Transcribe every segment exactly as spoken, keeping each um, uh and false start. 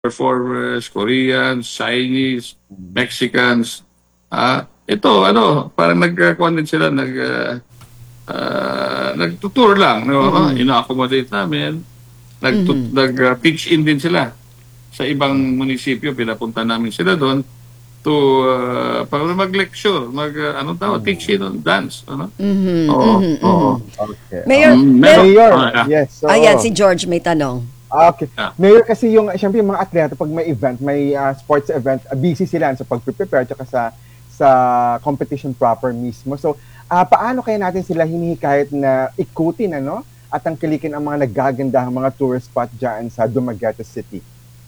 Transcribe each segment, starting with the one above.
performers, Koreans, Chinese, Mexicans. Ah, ito ano, parang nagkakuan din sila, nag uh, uh, nagtutour lang, no? Mm-hmm. Ina-accommodate namin. Nag mm-hmm. nag-pitch in din sila sa ibang munisipyo, pinapunta namin sila doon to uh, para mag-lecture, mag uh, anong tawag, mm-hmm. teach in dance, ano? Mhm. Oo, mhm, oo. Okay. Mayor, Um, Mayor, Mayor, oh, yeah. yes. So, ayan si George may tanong. Okay. Yeah. Mayor, kasi yung, siyempre yung mga atleta, pag may event, may uh, sports event, uh, busy sila sa pag-prepare at sa, sa competition proper mismo. So, uh, paano kaya natin sila hinihikayat na ikutin, ano? At tangkilikin ang mga nagagandahang mga tourist spot dyan sa Dumaguete City?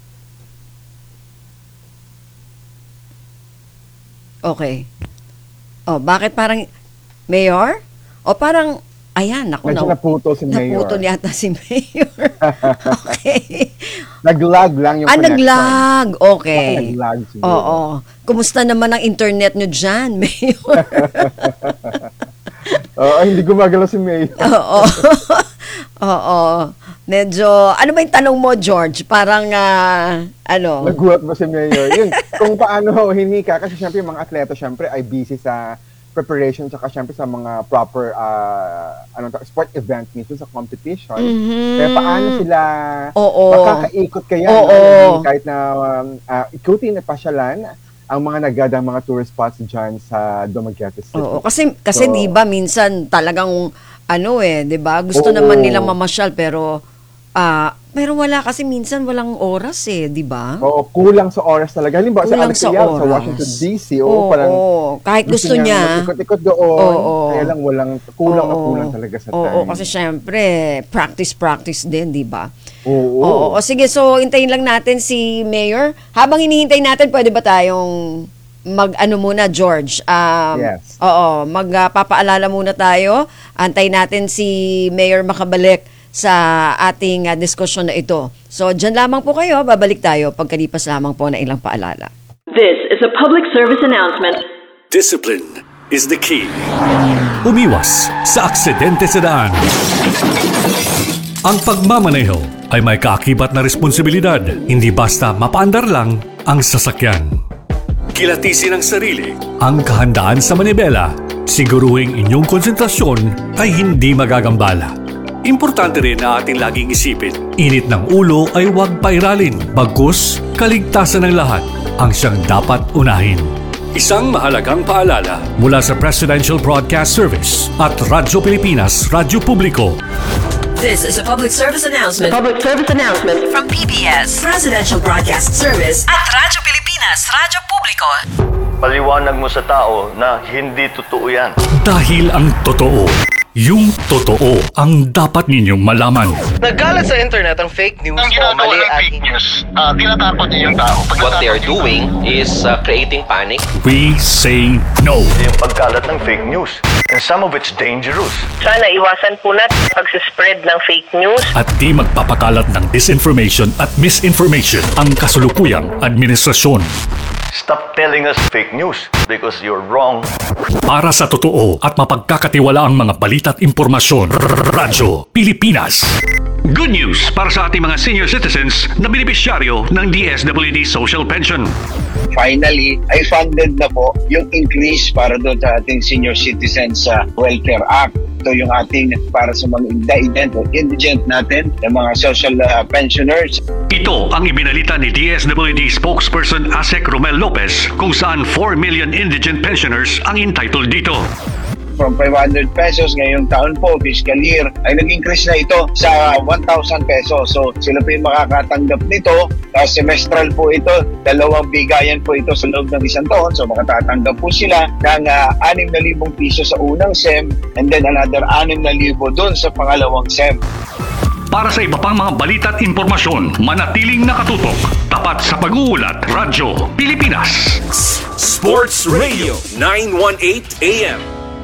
Okay. Oh, bakit parang, Mayor? O parang, ayan, naku, Medyo na, naputol si Mayor. naputol yata si Mayor. Okay. Nag-lag lang yung Ah, connection. nag-lag. Okay. Baka nag-lag siguro. Oo. Kumusta naman ang internet nyo dyan, Mayor? Oo, hindi gumagalaw si Mayor. Oo. Oo. Medyo, ano ba yung tanong mo, George? Parang, ah, ano? Nagulat ba si Mayor? Yun, kung paano hinika, kasi syempre yung mga atleta syempre ay busy sa preparation, tsaka syempre sa mga proper uh, ano, sport event mismo sa competition. Mm-hmm. Kaya paano sila Oo. makakaikot kaya Oo. no? Kahit na um, uh, ikutin at pasyalan ang mga nagadang mga tourist spots dyan sa Dumaguete City. Oo, kasi kasi so, 'di ba minsan talagang ano eh, 'di ba? Gusto oo. naman nilang mamasyal pero ah uh, pero wala kasi minsan walang oras eh, 'di ba? Oo, kulang sa oras talaga. Halimbawa sa Alex sa Washington D C, oo, oo, parang oo. Kahit gusto niya ikot-ikot doon, oo. kaya lang walang kulang oo. na kulang talaga sa time. Oo, kasi syempre practice practice din, 'di ba? Oo. Oo, o sige, so hintayin lang natin si Mayor. Habang hinihintay natin, pwede ba tayong mag-ano muna, George? Um, yes. Oo, magpapaalala uh, muna tayo. Antay natin si Mayor makabalik sa ating uh, diskusyon na ito. So, dyan lamang po kayo. Babalik tayo pagkalipas lamang po na ilang paalala. This is a public service announcement. Discipline is the key. Umiwas sa aksidente sa daan. Ang pagmamaneho ay may kaakibat na responsibilidad, hindi basta mapaandar lang ang sasakyan. Kilatisin ang sarili, ang kahandaan sa manibela, siguruhing inyong konsentrasyon ay hindi magagambala. Importante rin na ating laging isipin, init ng ulo ay huwag pairalin, bagkus kaligtasan ng lahat ang siyang dapat unahin. Isang mahalagang paalala mula sa Presidential Broadcast Service at Radyo Pilipinas, Radyo Publiko. This is a public service announcement. Public service announcement From P B S, Presidential Broadcast Service at Radyo Pilipinas, Radyo Publiko. Paliwanag mo sa tao na hindi totoo yan. Dahil ang totoo, yung totoo ang dapat ninyong malaman. Nagkalat sa internet ang fake news ang o mali ng at fake news, uh, tinatakot niyo yung tao. Pag what they are doing is uh, creating panic. We say no. Yung pagkalat ng fake news. And some of it's dangerous. sana iwasan po natin pagsispread ng fake news. At di magpapakalat ng disinformation at misinformation ang kasulukuyang administrasyon. Stop telling us fake news because you're wrong. Para sa totoo at mapagkakatiwala ang mga balita at impormasyon, Radyo Pilipinas. Good news para sa ating mga senior citizens na benepisyaryo ng D S W D Social Pension. Finally, ay funded na po yung increase para doon sa ating Senior Citizens uh, Welfare Act. Ito yung ating para sa mga indigent o indigent natin, yung mga social uh, pensioners. Ito ang ibinalita ni D S W D spokesperson Asek Romel Lopez kung saan four million indigent pensioners ang entitled dito. From five hundred pesos ngayong taon po, fiscal year, ay nag-increase na ito sa one thousand pesos. So sila po yung makakatanggap nito. Uh, semestral po ito, dalawang bigayan po ito sa loob ng isang taon. So makatatanggap po sila ng uh, anim na libong piso sa unang S E M and then another anim na libo doon sa pangalawang S E M. Para sa iba pang mga balita at impormasyon, manatiling nakatutok. Tapat sa pag-uulat, Radyo Pilipinas. Sports Radio nine eighteen A M.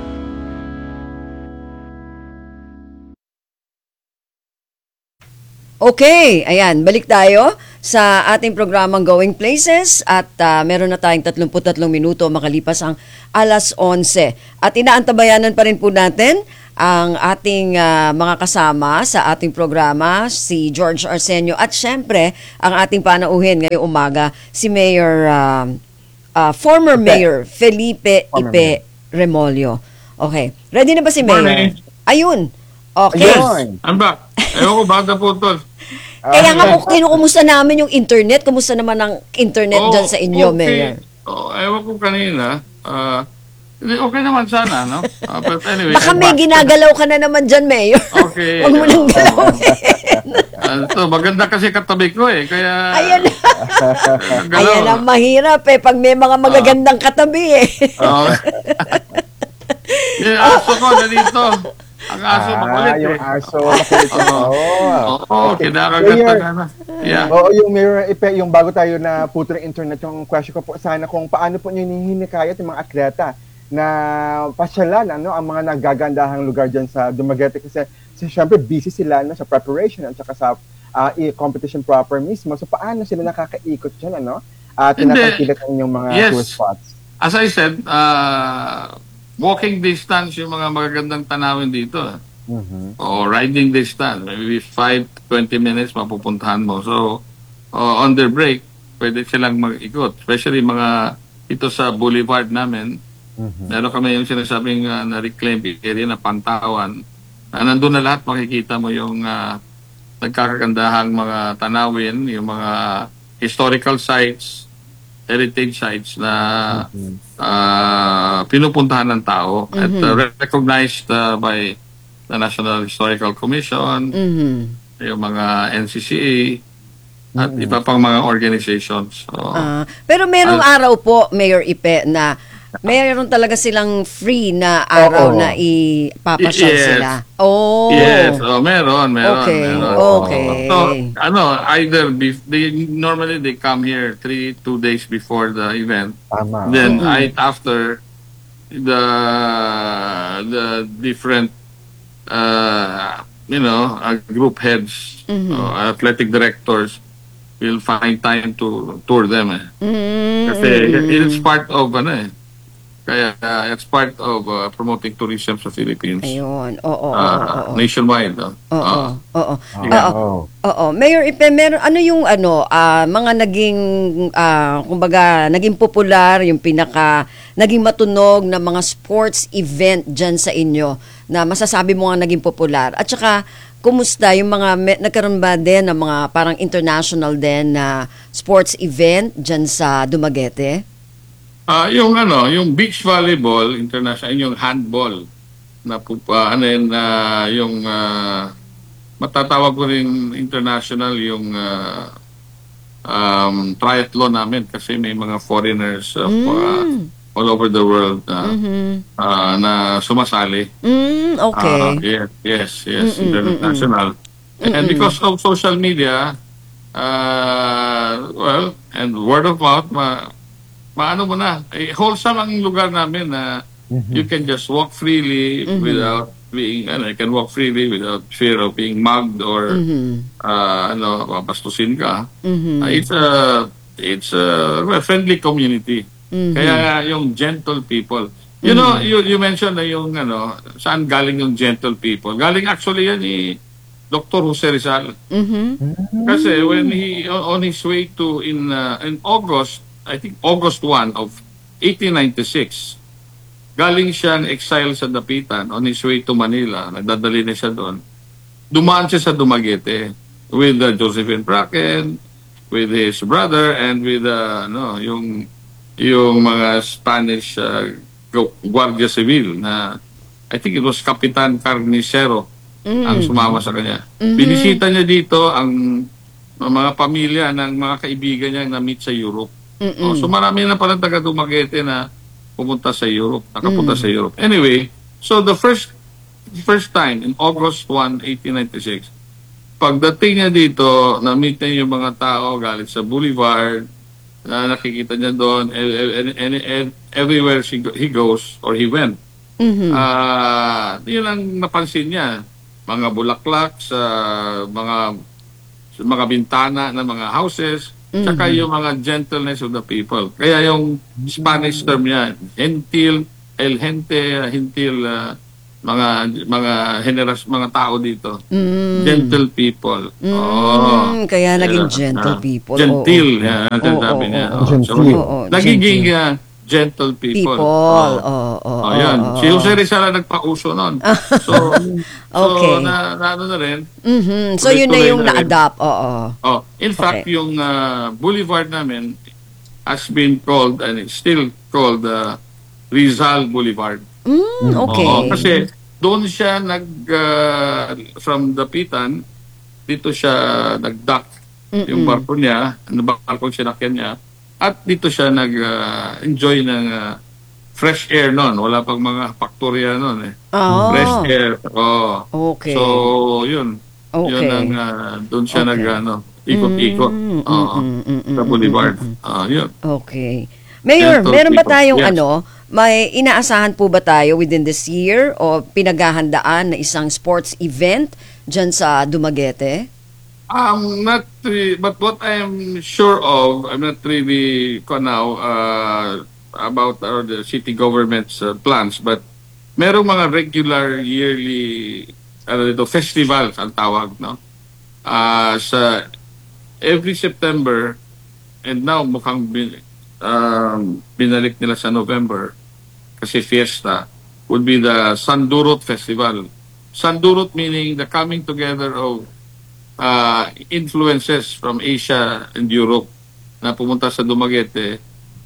Okay, ayan, balik tayo sa ating programang Going Places at uh, meron na tayong thirty-three minuto makalipas ang alas eleven. At inaantabayanan pa rin po natin ang ating ah, mga kasama sa ating programa, si George Arsenio, at syempre, ang ating panauhin ngayong umaga, si Mayor, ah, ah, former Mayor Felipe Former Ipe Remolyo. Okay. Ready na ba si Mayor? Morning. Ayun. Okay. Ayun. I'm back. Ewan ko, bata po ito. Kaya nga po, kinukumusta namin yung internet. Kumusta naman ang internet Oh, dyan sa inyo, okay. Mayor? Oh, ewan ko kanina. Ah, hindi, okay naman sana, no? Ah, but anyway. Baka I'm may back. ginagalaw ka na naman dyan, Mayor. Okay. Huwag mo nang Oh. galawin. Ah, ito, maganda kasi katabi ko eh. Kaya... Ayan na. galaw. Ayan ang mahirap eh. Pag may mga magagandang katabi eh. Oh. Yung aso ko na dito. Ang aso Ah, makulit yung eh. aso, makulit. Oo. Oo. Oo, Okay. kinakagat Mayor, na gana. Yeah. Oo, yung Mayor Ipe, yung bago tayo na puto ng internet, yung question ko po sana kung paano po nyo hinihinikayat yung mga atleta na pasyalan ano, ang mga nagagandahang lugar dyan sa Dumaguete kasi, kasi syempre busy sila no, sa preparation at saka sa ah, i- competition proper mismo. So paano sila nakakaikot dyan, ano? At Hindi. tinatangkilik ang inyong mga Yes. tour spots. As I said, uh, walking distance yung mga magagandang tanawin dito. Mhm. O riding distance. Maybe five to twenty minutes mapupuntahan mo. So, uh, on their break, pwede silang mag-ikot. Especially mga ito sa boulevard namin. Mhm. Meron kami yung sinasabing uh, na-reclaim area na Pantawan. Na nandun na lahat makikita mo yung uh, nagkakagandahang mga tanawin, yung mga historical sites, heritage sites na uh, pinupuntahan ng tao at uh, recognized uh, by the National Historical Commission, Mhm. yung mga N C C A, at iba pang mga organizations. So, Ah, pero merong Al- araw po, Mayor Ipe, na mayroon talaga silang free na araw Oo. na ipapasyal Yes. sila. Oh. yes, oh, meron, meron, Okay, meron. okay. So, ano, either, bef- they, normally they come here three, two days before the event. Tama. Then, right after, the the different, uh, you know, uh, group heads, uh, athletic directors, will find time to tour them. Eh. Mm. Kasi it's part of, ano eh, kaya uh, it's part of uh, promoting tourism sa Philippines. Ayun. Oo, oo, Uh, oo. nationwide. no? Oo, Uh, oo. Yeah. Oo. Oo. Mayor Ipe, meron, ano yung ano, ah, mga naging, ah, kumbaga, naging popular, yung pinaka, naging matunog na mga sports event dyan sa inyo, na masasabi mo nga naging popular. At saka, kumusta yung mga, me- nagkaroon ba din ng mga parang international din na sports event dyan sa Dumaguete? Ah, yung ano, yung beach volleyball international, yung handball na pupa, ano yun, ah, yung ah, matatawag ko rin international yung ah, um, triathlon namin kasi may mga foreigners of, ah, all over the world na ah, na sumasali. Mm, okay. Ah, yes, yes, yes, international. And because of social media, uh, well, and word of mouth, ma, maano mo na, eh, wholesome ang lugar namin na you can just walk freely without being, ano, you can walk freely without fear of being mugged or, uh, ano, papastusin ka. Uh, it's a, it's a well, friendly community. Kaya yung gentle people. You know, you, you mentioned na yung, ano, saan galing yung gentle people. Galing actually yan ni Doctor Jose Rizal. Kasi when he, on his way to, in, uh, in August, I think August first of eighteen ninety-six, galing siyang exile sa Dapitan on his way to Manila. Nagdadali na siya doon. Dumaan siya sa Dumaguete with uh, Josephine Bracken, with his brother, and with uh, no, yung yung mga Spanish uh, gu- Guardia Civil na I think it was Kapitan Carnicero ang sumama sa kanya. Binisita niya dito ang mga pamilya ng mga kaibigan niya na meet sa Europe. Oh, so marami na pala taga Dumaguete na pumunta sa Europe, nakapunta sa Europe. Anyway, so the first first time in August first, eighteen ninety-six, pagdating niya dito, na-meet niya yung mga tao galing sa Boulevard, na nakikita niya doon, and, and, and, and everywhere she, go- he goes or he went. Ah, yun ang napansin niya. Mga bulaklak sa mga sa mga bintana ng mga houses, tsaka yung mga gentleness of the people. Kaya yung Spanish term niya, gentil, el gente, gentil, uh, mga mga generas mga tao dito. Mm. Gentle people. Mm, Oh. kaya naging Yeah. gentle Ah, people. Gentil, Oo. yan ang Oo, sinasabi oo, niya. oo. Oh, so, Gentil. Oo, nagiging gentle. ah, gentle people. People. Oh. Oo, oo, Oh, yan. oo, Si oo. Jose Rizal ang nagpauso nun. So, Okay. so na, na ano na rin. Mhm. So, yun na tuloy-tuloy yung na rin. na-adapt. Oo. Oh, in fact, Okay. yung ah, boulevard namin has been called and it's still called uh, Rizal Boulevard. Mm, okay. Oo, kasi doon siya nag ah, from Dapitan, dito siya nag-dock yung barko niya, ano barko sinakyan niya, at dito siya nag-enjoy ng ah, fresh air noon. Wala pang mga faktorya noon eh. Ah. Fresh air. Oh. Okay. So, yun. Okay. Yun ang ah, doon siya Okay. nag ano, ikot-ikot. Mm, Oo. mm, mm, mm, Sa boulevard. Ah, yun. Okay. Mayor, Gentle meron ba people. tayong Yes. ano, may inaasahan po ba tayo within this year o pinaghahandaan na isang sports event dyan sa Dumaguete? Um, not re- but what I'm sure of, I'm not really ko now uh, about our the city government's uh, plans, but merong mga regular yearly ano dito, festivals ang tawag, no? Ah, sa every September, and now mukhang bin, um, binalik nila sa November kasi fiesta, would be the Sandurot Festival. Sandurot meaning the coming together of uh, influences from Asia and Europe na pumunta sa Dumaguete,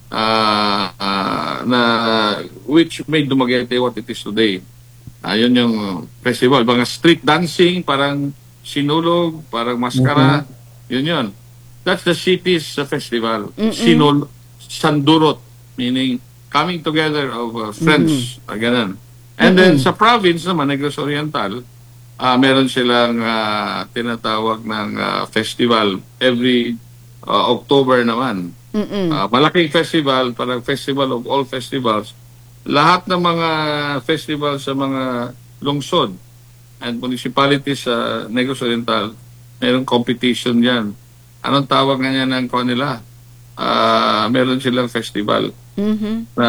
uh, uh, na which made Dumaguete what it is today. Uh, yun yung festival. Mga street dancing, parang sinulog, parang maskara. Yun yun. That's the city's uh, festival. Sinul Sandurot, meaning coming together of uh, friends. Uh, ganun. And then sa province naman, Negros Oriental, uh, meron silang uh, tinatawag ng uh, festival every uh, October naman. Uh, malaking festival, parang festival of all festivals. Lahat ng mga festival sa mga lungsod and municipalities sa Negros Oriental, mayroong competition yan. Anong tawag nga niya ng kanila? Uh, meron silang festival na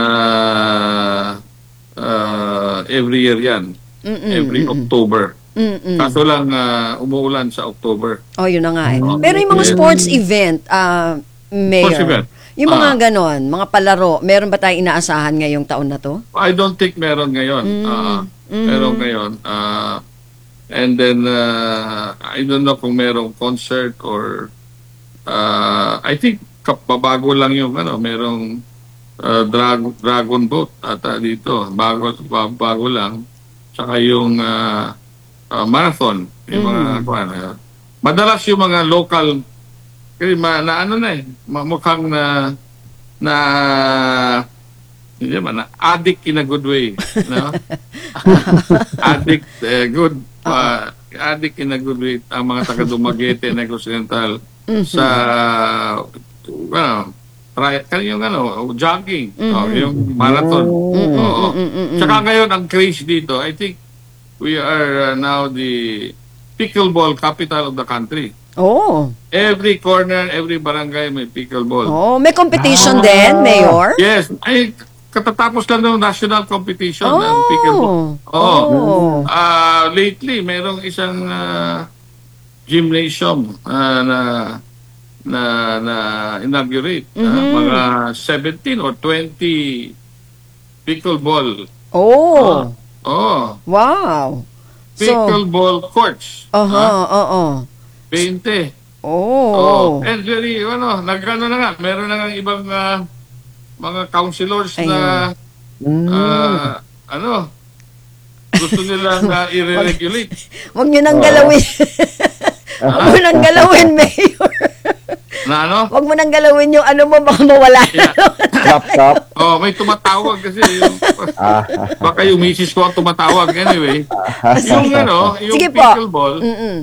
uh, every year yan. Every October. Kaso lang uh, umuulan sa October. Oh, yun na nga eh. Pero yung mga sports event, uh, Mayor, Sports event. yung mga Ah. ganon, mga palaro, meron ba tayong inaasahan ngayong taon na to? I don't think meron ngayon. Uh, Meron ngayon. Uh, and then, uh, I don't know kung merong concert or uh, I think kapabago lang yung ano, merong uh, drag, dragon boat ata dito. Bago, bago lang. Tsaka yung uh, uh, marathon. Yung mga, kuwan, uh, madalas yung mga local, kasi ma, na ano na eh, ma- mukhang na, na, hindi man, na addict in a good way. No? addict, uh, good, uh, addict in a good way, ang mga taga Dumaguete, Negros Oriental, sa, ano, try, yung ano, jogging, oh, yung marathon. Oo. Tsaka ngayon, ang craze dito, I think, we are uh, now the pickleball capital of the country. Oh. Every corner, every barangay may pickleball. Oh, may competition din, Mayor? Yes. Ay, katatapos lang ng national competition Oh. ng pickleball. Oo. Oh. Ah, lately, merong isang ah, gymnasium ah, na na na inaugurate. Ah, mga seventeen or twenty pickleball. Oh. Oh, Wow. So, pickleball courts. aha, Ah, oo. twenty. Oh. Oh, and very, ano, nagano na nga, meron na nga ibang ah, mga councilors na, ah, ano, gusto nilang uh, i-regulate. Huwag nyo nang galawin. Huwag mo nang galawin, Mayor. Na ano? Huwag mo nang galawin yung ano mo, baka mawala na. Laptop. Oh, may tumatawag kasi yung, baka yung misis ko ang tumatawag anyway. Yung ano, yung Sige po. pickleball, Mm-mm.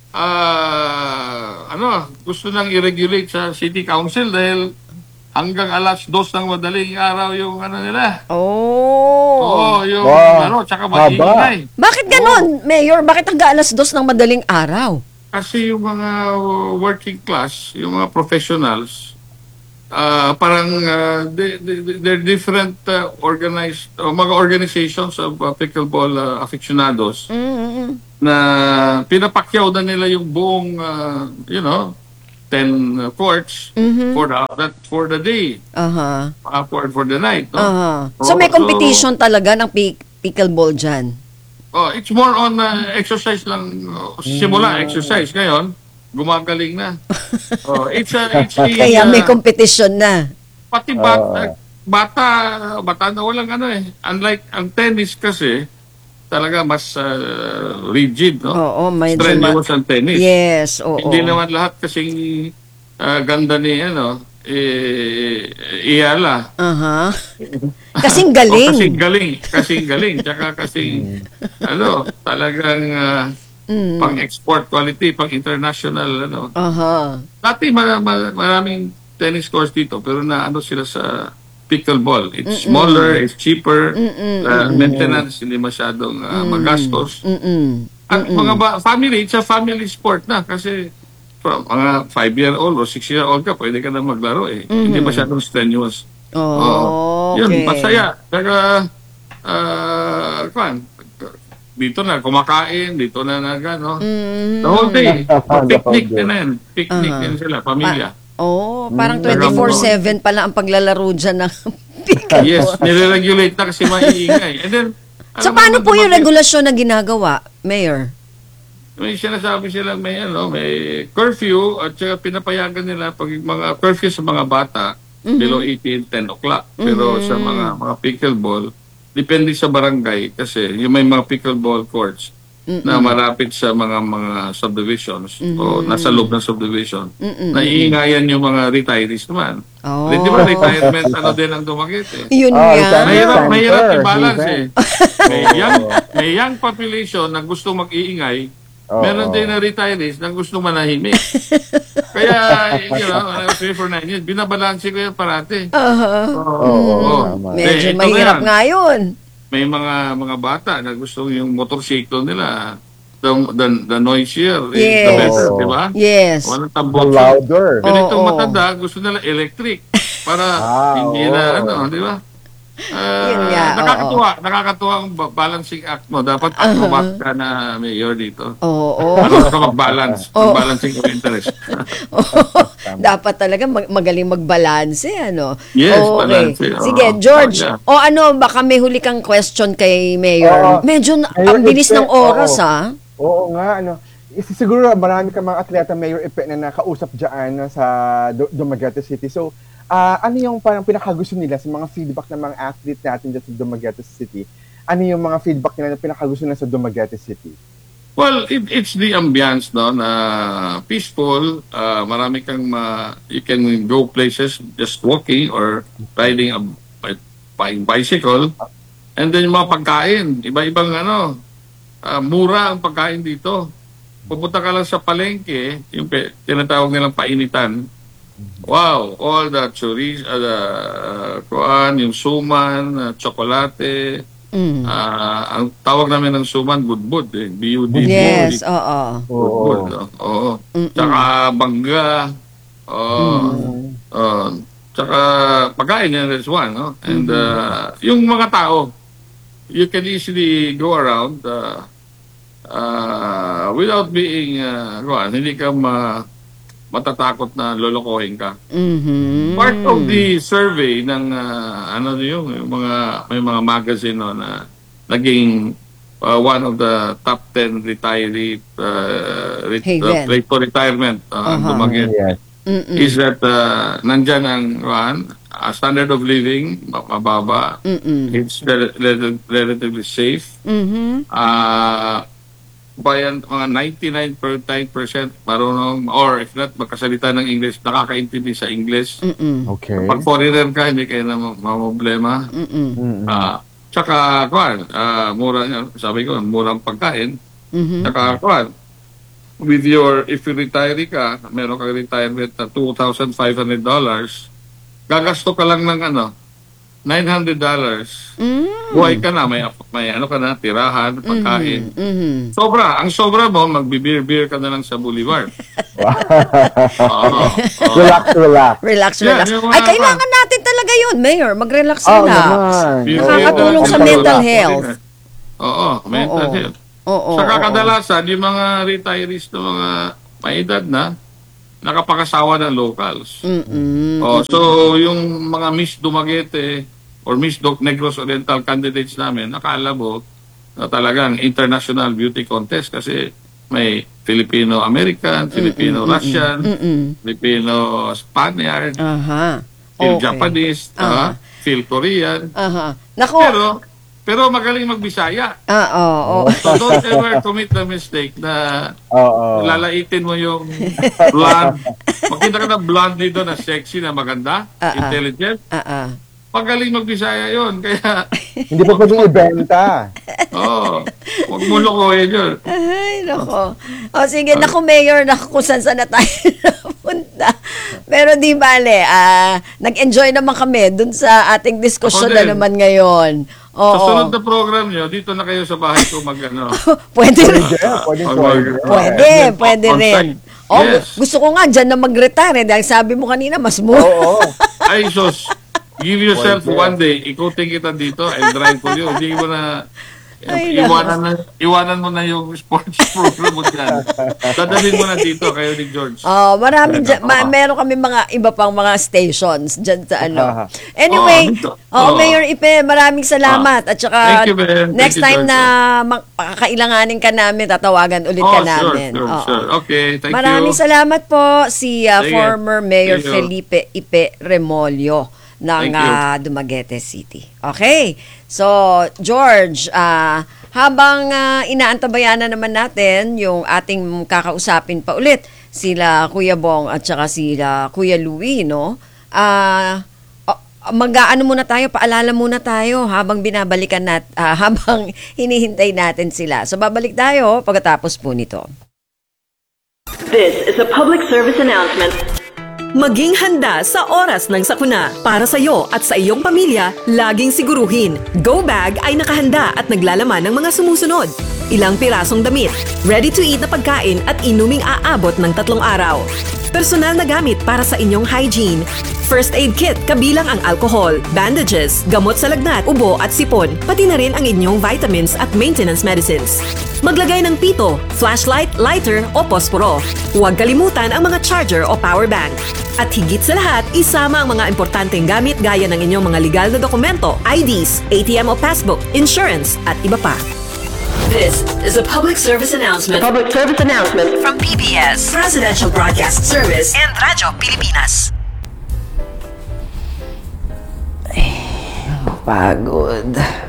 ah, ano, gusto nang i-regulate sa city council dahil hanggang alas dos ng madaling araw yung ano nila. Oh. Oo, yung Wow. ano, tsaka Haba. mag-ingay. Bakit ganon, Mayor? Bakit hanggang alas dos ng madaling araw? Kasi yung mga working class, yung mga professionals, ah, parang uh, they, they, they're different uh, organized, uh, mga organizations of uh, pickleball uh, aficionados Mm-mm. na pinapakyaw na nila yung buong, uh, you know, ten uh, courts Mhm. for the that for the day, Aha. uh, for for the night, no? Aha. So may competition talaga ng pick, pickleball dyan. Oh, it's more on uh, exercise lang. Uh, simula exercise ngayon, gumagaling na. Oh, it's a, it's a, Kaya may uh, competition na. pati bata, bata, bata na walang ano eh. Unlike ang tennis kasi, talaga mas uh, rigid, no? Oo, may strenuous ang tennis. Yes, oo. Hindi naman lahat kasing uh, ganda ni, ano, eh, Iyala. Aha. Kasing galing. O, kasing galing. Kasing galing. Tsaka kasing, ano, talagang uh, Mm. pang-export quality, pang-international, ano. Aha. Dati mar- mar- maraming tennis courts dito, pero na ano sila sa pickleball. It's Mm-mm. smaller, it's cheaper, Mm-mm. uh, Mm-mm. maintenance, hindi masyadong uh, magastos. Mm-mm. At mga ba- family, it's a family sport na kasi from mga five-year-old o six-year-old ka, pwede ka na maglaro eh. Mhm. Hindi masyadong strenuous. Oh, Yun, okay. masaya. Kaya, uh, kwan, dito na, kumakain, dito na nag, ano, Mm. the whole day. Picnic day. din na yan. Picnic Aha. din sila, pamilya. Oh, parang Mm. twenty-four seven pala ang paglalaro dyan ng pickleball. Yes, nire-regulate na kasi maiingay. And then, So, alam paano mo, po yung dumating- regulasyon na ginagawa, Mayor? May sinasabi sila may ano, may curfew at saka pinapayagan nila pag yung mga curfew sa mga bata Mhm. below eighteen, ten o'clock. Pero Mhm. sa mga mga pickleball, depende sa barangay kasi yung may mga pickleball courts Mm-mm. na malapit sa mga mga subdivisions o Mhm. nasa loob ng subdivision. Mm-mm. Naiingayan yung mga retirees naman. Oh. Di ba retirement ano din ang dumagit eh. Yun Ah, nga. retirement Mahirap, center, mahirap i-balance eh. event. May young, may young population na gusto mag-iingay, Oo. meron din na retirees na gusto manahimik. Kaya, you know, three for nine years, binabalanse ko yan parati. Aha. Oo, Oo. tama. Medyo Eh, ito mahirap na yan. nga yun. May mga mga bata na gusto yung motorsiklo nila, the, the, the noisier is the Yes. better, di ba? Yes. Walang The tambol. louder. Oh. Pero itong Oo. matanda, gusto nila electric para Ah, hindi oo. na, ano, di ba? Ah, Yun nga, nakakatuwa, nakakatuwa ang ba- balancing act mo. Dapat acrobat ka na mayor dito. Oo. Ano ka mag-balance, Oo. mag-balancing of interest. Dapat talaga mag- magaling magbalanse, ano? Yes, okay. balanse, oo. Sige, George. Oh, yeah. O ano, baka may huli kang question kay Mayor. Oo. Medyo na- Mayor, ang bilis ng Ipe, oras, oo. ha? Oo nga, ano. Is- Siguro marami ka mga atleta, Mayor Ipe, na nakausap dyan sa Du- Dumaguete City. So, ah, ano yung parang pinakagusto nila sa mga feedback ng mga athlete natin dyan sa Dumaguete City? Ano yung mga feedback nila na pinakagusto nila sa Dumaguete City? Well, it, it's the ambience, no, na peaceful. Uh, marami kang, ma- you can go places just walking or riding a bi- bi- bicycle. And then yung mga pagkain, iba-ibang ano, ah, mura ang pagkain dito. Pupunta ka lang sa palengke, yung pe- tinatawag nilang painitan. Wow, all the chorizo, uh, the uh, kuan, yung suman, uh, tsokolate, Mm. ah, ang tawag namin ng suman, budbud eh, B U D. Yes, oo. Budbud, no? Oo. Tsaka bangga, oh, oh, tsaka pagkain yan is one, no? And uh, yung mga tao, you can easily go around uh, uh, without being, uh, kuan, hindi ka ma matatakot na lolokohin ka. Mhm. Part of the survey ng uh, ano yung, yung mga may mga magazine no, na naging uh, one of the top ten retiree uh, ret- Haven. uh, place for retirement uh, Uh-huh. Dumaguete, Yes. Mm-mm. is that uh, nandyan ang one, uh, standard of living ma- mababa. Mm-mm. It's rel- rel- relatively safe. Mhm. Uh, bayan mga ninety-nine point nine percent marunong or if not magkasalita ng English, nakakaintindi sa English. Mm-mm. Okay. Pag foreigner ka, hindi kayo na ma- problema. Mm-mm. Mm-mm. Ah, tsaka kuan, ah, mura nga, sabi ko, murang pagkain. Mhm. Tsaka kuan, with your if you retire ka, meron kang retirement na two thousand five hundred dollars, gagasto ka lang ng ano, nine hundred dollars. Mm. Buhay ka na, may, may ano ka na, tirahan, pagkain. Mhm. Sobra. Ang sobra mo, magbe-beer-beer ka na lang sa Boulevard. Oo. Relax, relax. Relax, Yeah, relax. yung Ay, mga- kailangan natin talaga yun, Mayor. Mag-relax, Oh, relax. naman. Nakakatulong Oo. sa mental health. Oo, mental Oo. health. Oo. Saka oo. kadalasan, yung mga retirees na mga may edad na, nakapakasawa ng locals. Mm-mm. Oh, so yung mga Miss Dumaguete or Miss Doc Negros Oriental candidates namin, nakala mo na talagang international beauty contest kasi may Filipino-American, Filipino-Russian, Mm-mm. Filipino-Spaniard, Aha. Phil-Japanese, Aha. ah, Phil-Korean. Aha. Nako. Pero, pero magaling magbisaya. Ah, oo. oo. So don't ever commit the mistake na Oo. lalaitin mo yung blonde. Makita ka na blonde dito na sexy, na maganda, Ah, ah. intelligent. Ah, ah. Magaling magbisaya yun. Kaya, Hindi pa pwedeng ibenta. oo, huwag mo lokohin yun. Ay, nako. O sige, nako, Mayor, nako kung saan saan na tayo napunta. Pero di bale, ah, nag-enjoy naman kami dun sa ating diskusyon Ako na din. naman ngayon. Oo. Sa sunod na program nyo, dito na kayo sa bahay ko mag ano. Pwede rin. Pwede, mag- pwede. Pwede, pwede on-site. rin. Oh, Yes. gusto ko nga dyan na mag-retire eh, dahil sabi mo kanina mas mo. Oo. Ay, sos, give yourself Pwede. one day, ikutin kita dito, and drive for you. Hindi mo na, Ay, iwanan, na, iwanan mo na yung sports program mo dyan. Dadalhin mo na dito, kayo ni George. Oh, marami dyan, ma- meron kami mga iba pang mga stations dyan sa ano. Anyway, Oh, dito. oh, Oh. Mayor Ipe, maraming salamat. At saka Thank you, Ben. next Thank you, time George. na mak- pakakailanganin ka namin, tatawagan ulit Oh, ka sure, namin. sure, Oo. sure. Okay, thank Maraming you. salamat po si uh, Sige. former Mayor Thank you. Felipe Ipe Remolyo ng Thank you. uh, Dumaguete City. Okay. So, George, ah, habang uh, inaantabayan na naman natin yung ating kakausapin pa ulit, sila Kuya Bong at saka sila Kuya Louie, no? Ah, uh, mag-aano muna tayo, paalala muna tayo habang binabalikan nat ah, habang hinihintay natin sila. So, babalik tayo pagkatapos po nito. This is a public service announcement. Maging handa sa oras ng sakuna. Para sa iyo at sa iyong pamilya, laging siguruhin, Go Bag ay nakahanda at naglalaman ng mga sumusunod. Ilang pirasong damit, ready-to-eat na pagkain at inuming aabot ng tatlong araw. Personal na gamit para sa inyong hygiene. First aid kit kabilang ang alcohol, bandages, gamot sa lagnat, ubo at sipon, pati na rin ang inyong vitamins at maintenance medicines. Maglagay ng pito, flashlight, lighter o posporo. Huwag kalimutan ang mga charger o power bank. At higit sa lahat, isama ang mga importanteng gamit gaya ng inyong mga legal na dokumento, I Ds, A T M o passbook, insurance at iba pa. This is a public service announcement Public service announcement. from P B S, Presidential Broadcast Service, and Radyo Pilipinas. Pagod.